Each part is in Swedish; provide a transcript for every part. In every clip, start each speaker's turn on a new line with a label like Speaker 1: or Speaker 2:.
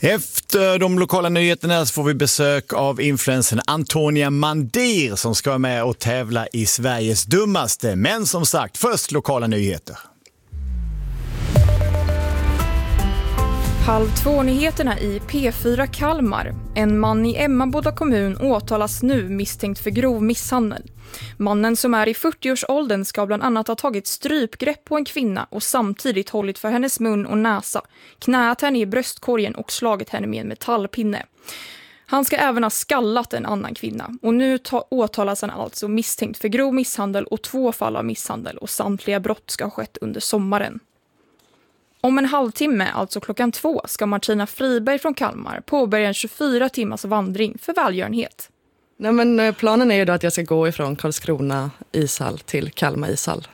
Speaker 1: Efter de lokala nyheterna så får vi besök av influencern Antonia Mandir som ska vara med och tävla i Sveriges dummaste. Men som sagt, först lokala nyheter.
Speaker 2: 12:30-nyheterna i P4 Kalmar. En man i Emmaboda kommun åtalas nu misstänkt för grov misshandel. Mannen som är i 40-årsåldern ska bland annat ha tagit strypgrepp på en kvinna och samtidigt hållit för hennes mun och näsa, knäat henne i bröstkorgen och slagit henne med en metallpinne. Han ska även ha skallat en annan kvinna och nu åtalas han alltså misstänkt för grov misshandel och 2 fall av misshandel och samtliga brott ska ha skett under sommaren. Om en halvtimme, alltså 2:00, ska Martina Friberg från Kalmar påbörja en 24 timmars vandring för välgörenhet.
Speaker 3: Nej, men planen är ju då att jag ska gå ifrån Karlskrona ishall till Kalmar ishall.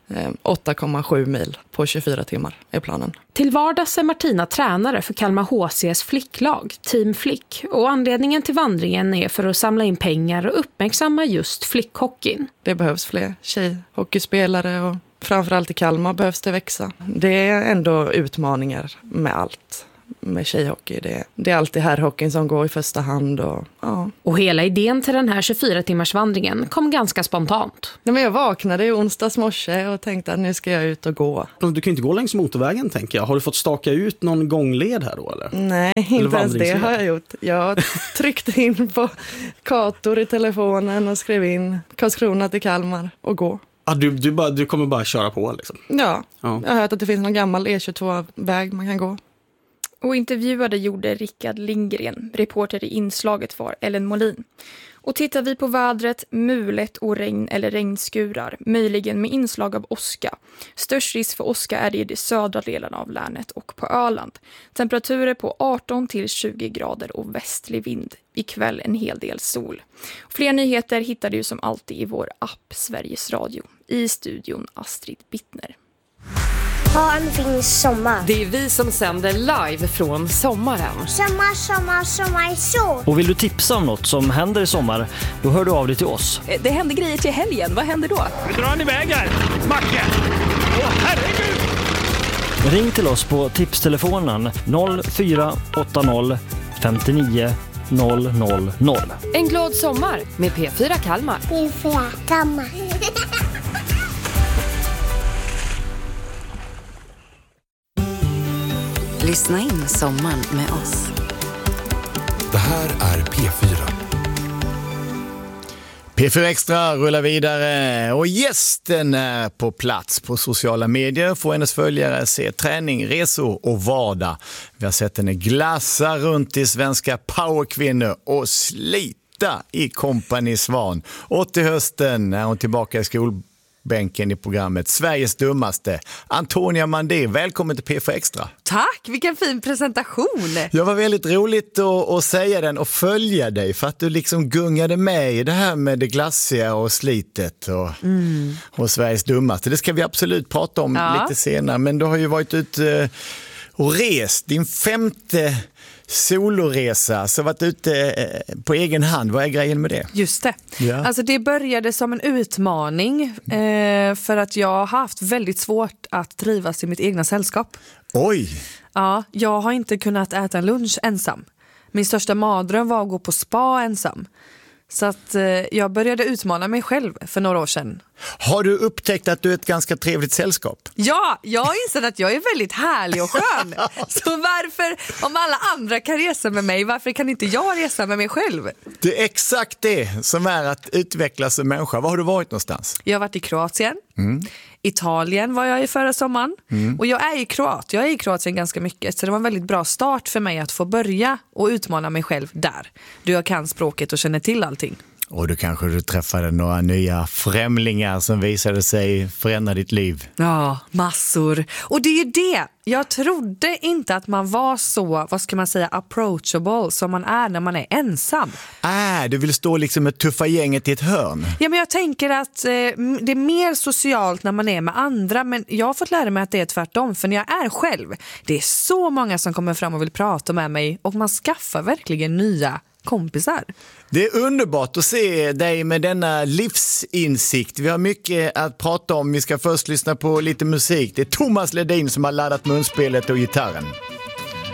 Speaker 3: 8,7 mil på 24 timmar är planen.
Speaker 4: Till vardags är Martina tränare för Kalmar HCs flicklag, Team Flick. Och anledningen till vandringen är för att samla in pengar och uppmärksamma just flickhockeyn. Det behövs fler tjejhockeyspelare och framförallt i Kalmar behövs det växa. Det är ändå utmaningar med allt. Med tjejhockey. Det är alltid herrhockeyn som går i första hand. Och hela idén till den här 24-timmarsvandringen kom ganska spontant. Nej, men jag vaknade i onsdags morse och tänkte att nu ska jag ut och gå.
Speaker 5: Du kan inte gå längs motorvägen, tänker jag. Har du fått staka ut någon gångled här då, eller?
Speaker 3: Nej, inte ens det har jag gjort. Jag tryckte in på kartor i telefonen och skrev in Karlskrona till Kalmar och gå.
Speaker 5: Ah, du kommer bara köra på liksom?
Speaker 3: Ja, jag har hört att det finns någon gammal E22-väg man kan gå.
Speaker 2: Och intervjuade gjorde Rickard Lindgren, reporter i inslaget var Ellen Molin. Och tittar vi på vädret, mulet och regn eller regnskurar, möjligen med inslag av åska. Störst risk för åska är det i de södra delarna av länet och på Öland. Temperaturer på 18 till 20 grader och västlig vind. Ikväll en hel del sol. Fler nyheter hittar du som alltid i vår app Sveriges Radio. I studion Astrid Bittner.
Speaker 6: Ha en fin sommar.
Speaker 7: Det är vi som sänder live från sommaren.
Speaker 6: Sommar.
Speaker 8: Och vill du tipsa om något som händer i sommar, då hör du av dig till oss.
Speaker 7: Det händer grejer till helgen. Vad händer då?
Speaker 9: Nu drar han iväg här. Macke! Åh, herregud!
Speaker 8: Ring till oss på tipstelefonen 0480 59 000.
Speaker 7: En glad sommar med P4 Kalmar.
Speaker 6: P4 Kalmar.
Speaker 10: Lyssna in sommaren med oss.
Speaker 11: Det här är P4.
Speaker 1: P4 Extra rullar vidare och gästen är på plats på sociala medier. Får hennes följare se träning, resor och vardag. Vi har sett henne glassa runt i svenska powerkvinnor och slita i Company Svan. Och till hösten är hon tillbaka i skolbänken i programmet Sveriges dummaste. Antonia Mandir, välkommen till P4 Extra.
Speaker 12: Tack, vilken fin presentation.
Speaker 1: Det var väldigt roligt att säga den och följa dig för att du liksom gungade med i det här med det glassiga och slitet och Sveriges dummaste. Det ska vi absolut prata om lite senare, men du har ju varit ute och rest din 5:e soloresa, så varit ute på egen hand. Vad är grejen med det?
Speaker 12: Just det.
Speaker 1: Ja.
Speaker 12: Alltså det började som en utmaning för att jag har haft väldigt svårt att trivas i mitt egna sällskap.
Speaker 1: Oj!
Speaker 12: Ja, jag har inte kunnat äta en lunch ensam. Min största mardröm var att gå på spa ensam. Så att jag började utmana mig själv för några år sedan.
Speaker 1: Har du upptäckt att du är ett ganska trevligt sällskap?
Speaker 12: Ja, jag har insett att jag är väldigt härlig och skön. Så varför, om alla andra kan resa med mig, varför kan inte jag resa med mig själv?
Speaker 1: Det är exakt det som är att utvecklas som människa. Var har du varit någonstans?
Speaker 12: Jag har varit i Kroatien. Italien var jag i förra sommaren. Och jag är ju kroat. Jag är i Kroatien ganska mycket. Så det var en väldigt bra start för mig att få börja och utmana mig själv där. Jag kan språket och känner till allting.
Speaker 1: Och då kanske du träffade några nya främlingar som visade sig förändra ditt liv.
Speaker 12: Ja, massor. Och det är ju det. Jag trodde inte att man var så, vad ska man säga, approachable som man är när man är ensam.
Speaker 1: Du vill stå liksom med tuffa gänget i ett hörn.
Speaker 12: Ja, men jag tänker att det är mer socialt när man är med andra. Men jag har fått lära mig att det är tvärtom. För när jag är själv, det är så många som kommer fram och vill prata med mig. Och man skaffar verkligen nya kompisar.
Speaker 1: Det är underbart att se dig med denna livsinsikt. Vi har mycket att prata om. Vi ska först lyssna på lite musik. Det är Thomas Ledin som har laddat munspelet och gitarren.